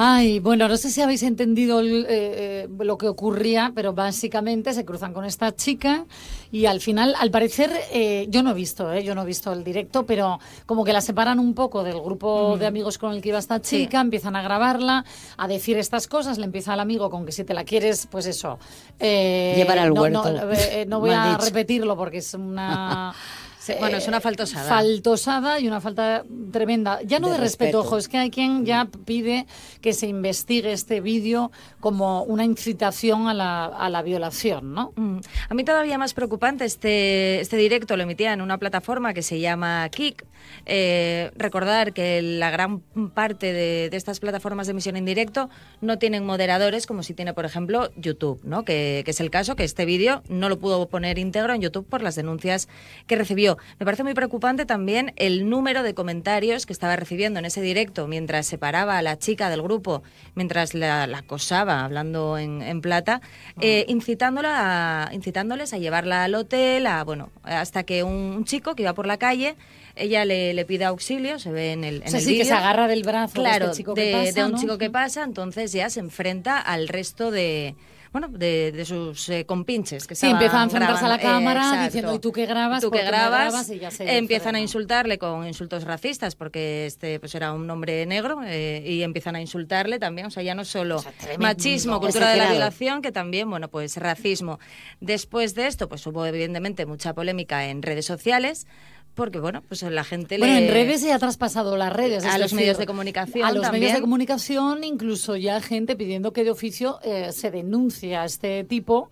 Ay, bueno, no sé si habéis entendido lo que ocurría, pero básicamente se cruzan con esta chica y al final, al parecer, yo no he visto el directo, pero como que la separan un poco del grupo de amigos con el que iba esta chica, empiezan a grabarla, a decir estas cosas, le empieza al amigo con que si te la quieres, pues eso. Llevar al huerto. No voy a repetirlo porque es una... Bueno, es una faltosada. Faltosada y una falta tremenda. Ya no de respeto, ojo, es que hay quien ya pide que se investigue este vídeo como una incitación a la violación, ¿no? A mí todavía más preocupante, este directo lo emitía en una plataforma que se llama Kick. Recordar que la gran parte de estas plataformas de emisión en directo no tienen moderadores como si tiene, por ejemplo, YouTube, ¿no? Que es el caso que este vídeo no lo pudo poner íntegro en YouTube por las denuncias que recibió. Me parece muy preocupante también el número de comentarios que estaba recibiendo en ese directo mientras separaba a la chica del grupo, mientras la acosaba, hablando en plata, incitándoles a llevarla al hotel, hasta que un chico que iba por la calle, ella le pide auxilio, se ve en el vídeo. Que se agarra del brazo, claro, de este chico que pasa, de un ¿no? chico que pasa, entonces ya se enfrenta al resto de sus compinches que empieza a enfrentarse grabando. a la cámara diciendo, ¿y tú qué grabas? ¿Tú qué grabas? Y ya se empiezan a insultarle con insultos racistas porque pues era un hombre negro y empiezan a insultarle también, o sea, ya no solo machismo, cultura de la violación, que también, pues racismo. Después de esto, pues hubo evidentemente mucha polémica en redes sociales, porque, pues la gente en redes ya ha traspasado las redes. A los medios de comunicación a los también. medios de comunicación, incluso ya gente pidiendo que de oficio se denuncie a este tipo,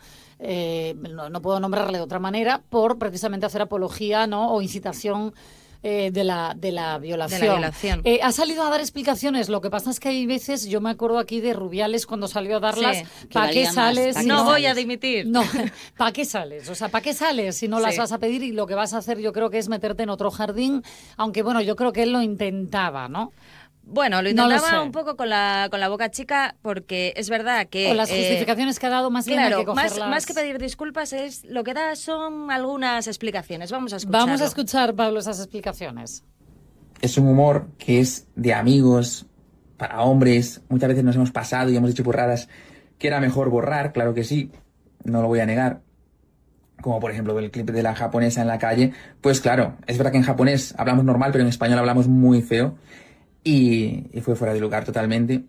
no puedo nombrarle de otra manera, por precisamente hacer apología, ¿no? O incitación de la violación. Ha salido a dar explicaciones, lo que pasa es que hay veces, yo me acuerdo aquí de Rubiales cuando salió a darlas, ¿para qué sales? No voy a dimitir. No, ¿para qué sales? O sea, ¿para qué sales si no las vas a pedir? Y lo que vas a hacer yo creo que es meterte en otro jardín, aunque yo creo que él lo intentaba, ¿no? Bueno, lo intentaba un poco con la boca chica, porque es verdad que... Con las justificaciones que ha dado, más bien hay que cogerlas. Más que pedir disculpas, lo que da son algunas explicaciones. Vamos a escucharlo. Vamos a escuchar, Pablo, esas explicaciones. Es un humor que es de amigos, para hombres. Muchas veces nos hemos pasado y hemos dicho burradas que era mejor borrar, claro que sí, no lo voy a negar. Como por ejemplo el clip de la japonesa en la calle. Pues claro, es verdad que en japonés hablamos normal, pero en español hablamos muy feo. Y fue fuera de lugar totalmente.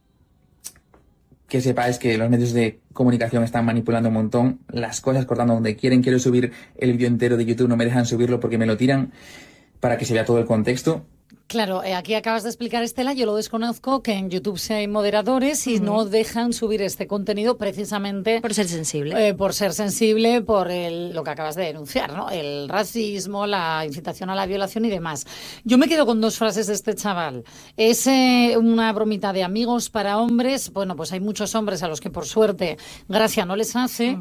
Que sepáis que los medios de comunicación están manipulando un montón las cosas, cortando donde quieren. Quiero subir el vídeo entero de YouTube, no me dejan subirlo porque me lo tiran para que se vea todo el contexto. Claro, aquí acabas de explicar, Estela, yo lo desconozco, que en YouTube sí hay moderadores y no dejan subir este contenido precisamente... Por ser sensible. Por ser sensible, por lo que acabas de denunciar, ¿no? El racismo, la incitación a la violación y demás. Yo me quedo con dos frases de este chaval. Es una bromita de amigos para hombres. Bueno, pues hay muchos hombres a los que por suerte gracia no les hace.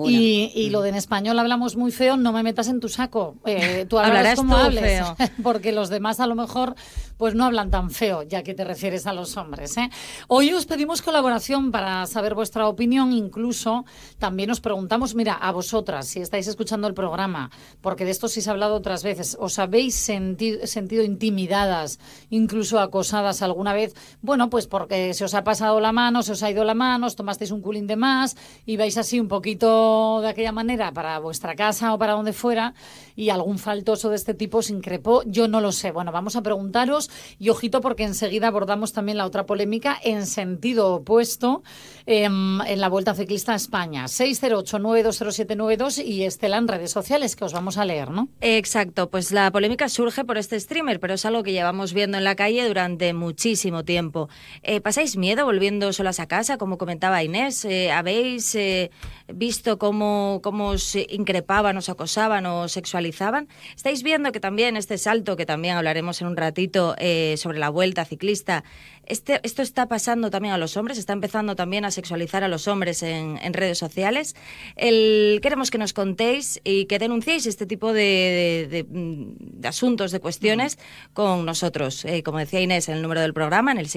Y lo de en español hablamos muy feo, no me metas en tu saco. Tú hablarás como hables. Feo. Porque los demás a lo mejor pues no hablan tan feo, ya que te refieres a los hombres, ¿eh? Hoy os pedimos colaboración para saber vuestra opinión, incluso también os preguntamos, mira, a vosotras, si estáis escuchando el programa, porque de esto sí se ha hablado otras veces, ¿os habéis sentido intimidadas, incluso acosadas alguna vez? Bueno, pues porque se os ha pasado la mano, se os ha ido la mano, os tomasteis un culín de más y vais así un poquito de aquella manera para vuestra casa o para donde fuera y algún faltoso de este tipo os increpó, yo no lo sé. Bueno, vamos a preguntaros y ojito porque enseguida abordamos también la otra polémica en sentido opuesto en la Vuelta Ciclista a España. 608-920792 y Estela en redes sociales, que os vamos a leer, ¿no? Exacto, pues la polémica surge por este streamer, pero es algo que llevamos viendo en la calle durante muchísimo tiempo. ¿Pasáis miedo volviendo solas a casa, como comentaba Inés? ¿Habéis visto cómo os increpaban, os acosaban o sexualizaban? ¿Estáis viendo que también este salto, que también hablaremos en un ratito, sobre la Vuelta Ciclista, esto está pasando también a los hombres? ¿Está empezando también a sexualizar a los hombres en redes sociales? Queremos que nos contéis y que denunciéis este tipo de asuntos, de cuestiones con nosotros. Como decía Inés, en el número del programa, en el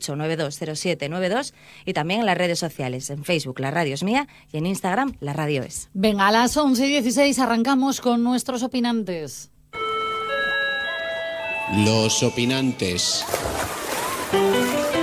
608-920792 y también en las redes sociales, en Facebook, La Radio es Mía, y en Instagram, La Radio es. Venga, a las 11:16 arrancamos con nuestros opinantes. Los opinantes.